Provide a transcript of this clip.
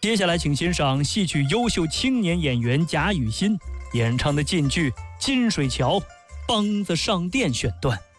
接下来，请欣赏戏曲优秀青年演员贾雨欣演唱的晋剧《金水桥梆子上殿》选段。